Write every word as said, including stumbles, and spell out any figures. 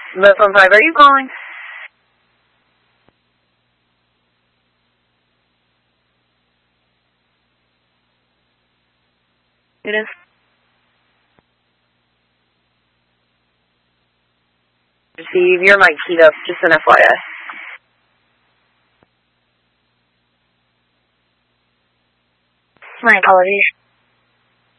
Muslim five, are you calling? It is. Receive, your mic keyed up, just an F Y I. My apologies.